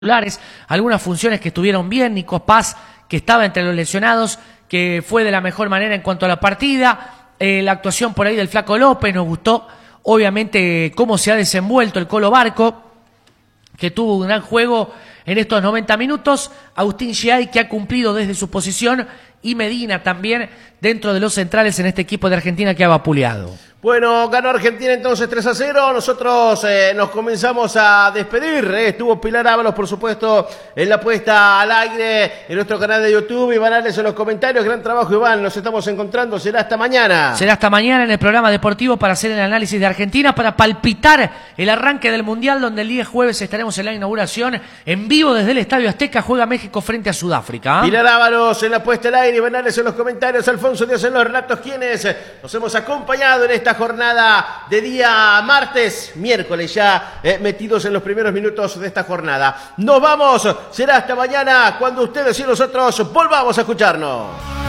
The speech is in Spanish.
algunas funciones que estuvieron bien, Nico Paz, que estaba entre los lesionados, que fue de la mejor manera en cuanto a la partida, la actuación por ahí del Flaco López, nos gustó, obviamente, cómo se ha desenvuelto el Colo Barco, que tuvo un gran juego en estos 90 minutos, Agustín Giay, que ha cumplido desde su posición, y Medina también dentro de los centrales en este equipo de Argentina que ha vapuleado. Bueno, ganó Argentina entonces 3-0, nosotros nos comenzamos a despedir, estuvo Pilar Ábalos, por supuesto, en la puesta al aire en nuestro canal de YouTube. Iván Ales en los comentarios, gran trabajo Iván, nos estamos encontrando, será hasta mañana. Será hasta mañana en el programa deportivo para hacer el análisis de Argentina, para palpitar el arranque del Mundial, donde el día jueves estaremos en la inauguración, en vivo desde el Estadio Azteca, juega México frente a Sudáfrica. Pilar Ábalos en la puesta al aire, Iván Ales en los comentarios, Alfonso Díaz en los relatos, quienes nos hemos acompañado en esta jornada de día miércoles ya metidos en los primeros minutos de esta jornada. Nos vamos, será hasta mañana cuando ustedes y nosotros volvamos a escucharnos.